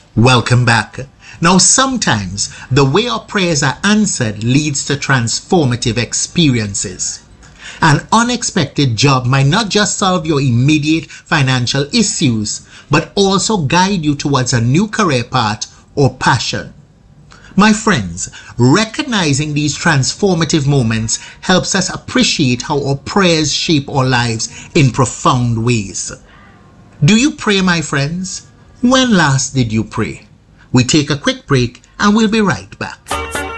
Welcome back. Now, sometimes the way our prayers are answered leads to transformative experiences. An unexpected job might not just solve your immediate financial issues, but also guide you towards a new career path or passion. My friends, recognizing these transformative moments helps us appreciate how our prayers shape our lives in profound ways. Do you pray, my friends? When last did you pray? We take a quick break and we'll be right back.